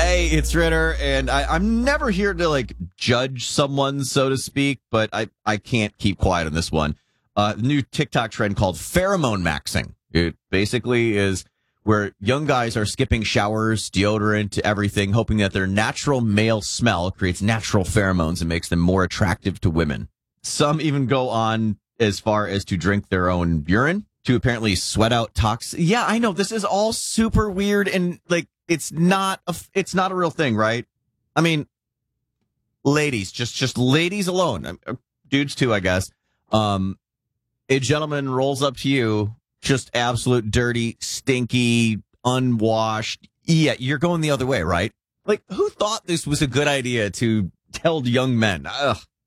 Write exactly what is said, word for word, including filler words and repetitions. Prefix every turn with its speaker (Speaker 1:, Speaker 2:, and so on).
Speaker 1: Hey, it's Ritter, and I, I'm never here to like judge someone, so to speak, but I, I can't keep quiet on this one. Uh, new TikTok trend called pheromone maxing. It basically is where young guys are skipping showers, deodorant, everything, hoping that their natural male smell creates natural pheromones and makes them more attractive to women. Some even go on as far as to drink their own urine, to apparently sweat out toxins. Yeah, I know this is all super weird and like it's not a it's not a real thing, right? I mean, ladies, just just ladies alone, dudes too, I guess. Um, a gentleman rolls up to you, just absolute dirty, stinky, unwashed. Yeah, you're going the other way, right? Like, who thought this was a good idea to tell young men? Ugh.